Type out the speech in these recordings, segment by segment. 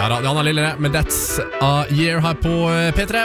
Ja da, det er Anna Lille med That's a Year her på P3.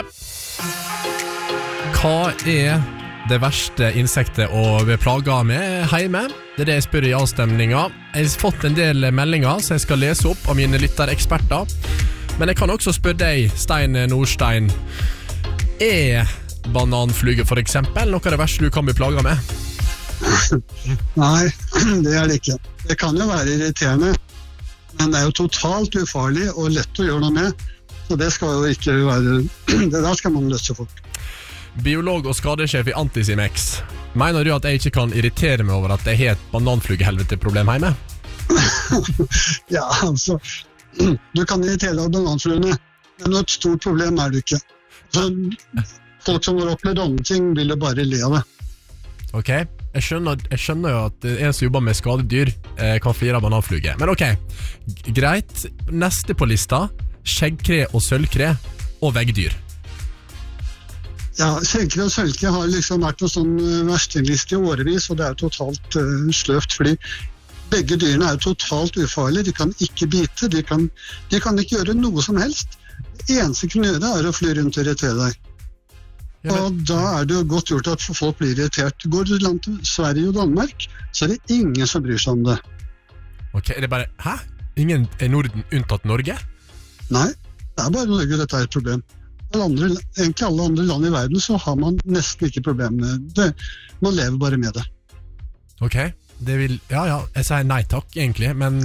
Hva er det verste insektet å bli plaget med hjemme? Det er det jeg spør i avstemninga. Jeg har fått en del meldinger som jeg skal lese opp av mine lyttereksperter. Men jeg kan også spørre deg, Stein Nordstein. Er bananfluge for eksempel noe av det verste du kan bli plaget med? Nei, det er det ikke. Det kan jo være irriterende, men det er jo totalt ufarlig og lett å gjøre noe med. Så det skal jo ikke være... Det der skal man løse folk. Biolog og skadesjef i Anticimex. Mener du at jeg ikke kan irritere meg over at jeg har et bananflugehelvete-problem hjemme? Ja, altså... Du kan irritere deg av bananflugene, men noe stort problem er det ikke. Så folk som har opplevd andre ting vil jo bare le av det. Ok, jeg skjønner jo at en som jobber med skadedyr kan flire av bananfluge. Men ok, greit. Neste på lista, skjeggkre og sølvkre og veggdyr. Ja, skjeggkre og sølvkre har liksom vært en sånn verstingliste i årevis, og det er jo totalt sløvt, fordi begge dyrene er jo totalt ufarlige. De kan ikke bite, de kan ikke gjøre noe som helst. Det eneste de kan gjøre er å fly rundt og irritere deg. Og da er det jo godt gjort at folk blir irritert. Går du land til Sverige og Danmark, så er det ingen som bryr seg om det. Ok, er det bare... Hæ? Ingen er Norden unntatt Norge? Nei, det er bare Norge dette er et problem. Egentlig alle andre land i verden så har man nesten ikke problem med det. Man lever bare med det. Ok, det vil... Ja, jeg sier nei takk egentlig, men...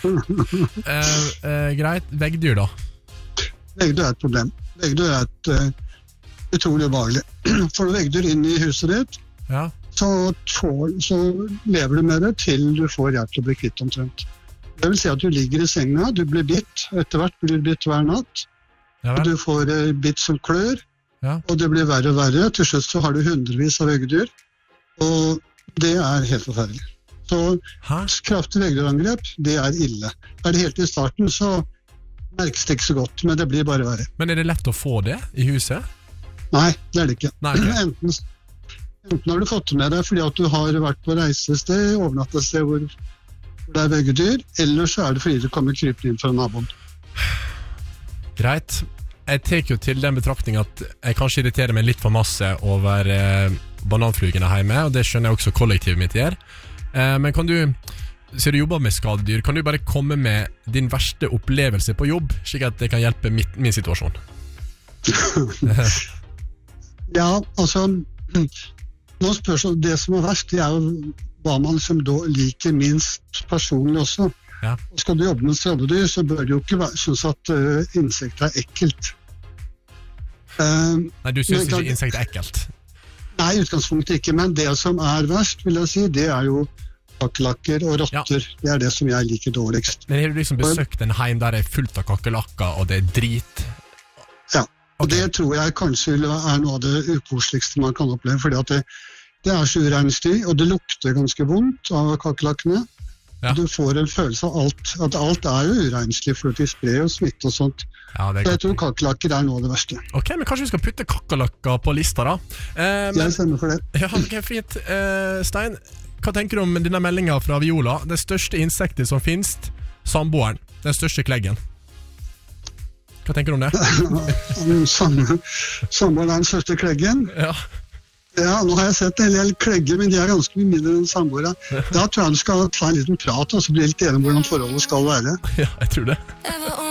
greit, veggdyr da? Veggdyr er et problem. Veggdyr er et... utrolig ubehagelig. Får du veggdyr inn i huset ditt, ja. så lever du med det til du får hjelp til å bli kvitt omtrent. Det vil si at du ligger i senga, du blir bitt, etter hvert blir du bitt hver natt, og du får bitt som klør, og det blir verre og verre. Til slutt så har du hundrevis av veggdyr, og det er helt forferdelig. Så kraftig veggdyrangrep, det er ille. Er det helt i starten, så merkes det ikke så godt, men det blir bare verre. Men er det lett å få det i huset? Nei, det er det ikke. Nei, okay. Enten har du fått det med deg fordi at du har vært på reisested, overnattested hvor det er veggdyr, eller så er det fordi du kommer krypende inn fra naboen. Greit. Jeg tar jo til den betraktningen at jeg kanskje irriterer meg litt for masse over bananflugene hjemme, og det skjønner jeg også kollektivet mitt gjør. Men kan du, så du jobber med skadedyr, kan du bare komme med din verste opplevelse på jobb, slik at det kan hjelpe min situasjon? Ja, altså nå spørs det som er verst, det er jo hva man som da liker minst personlig også. Ja. Og skal du jobbe med skadedyr, så bør du jo ikke synes at insekter er ekkelt. Nei, du synes ikke insekter er ekkelt? Nei, i utgangspunktet ikke, men det som er verst, vil jeg si, det er jo kakerlakker og rotter. Ja. Det er det som jeg liker dårligst. Men har du liksom besøkt en heim der det er fullt av kakerlakker, og det er drit? Ja. Og det tror jeg kanskje er noe av det ukoseligste man kan oppleve, fordi at det er så ureinsdyr, og det lukter ganske vondt av kakerlakkene. Ja. Du får en følelse av at alt er jo ureinsdyr, for de sprer og smitte og sånt. Ja, så jeg tror kakerlakker er noe av det verste. Ok, men kanskje vi skal putte kakerlakker på lista da? Jeg stemmer for det. Ja, ok, fint. Stein, hva tenker du om denne meldingen fra Viola? Det største insektet som finnes, samboeren, den største kleggen. Hva tenker du om det? Samboeren er den største kleggen. Ja. Ja, nå har jeg sett en del klegger, men de er ganske mye mindre enn samboere. Da tror jeg du skal ta en liten prat, og så bli litt enig om hvordan forholdet skal være. Ja, jeg tror det.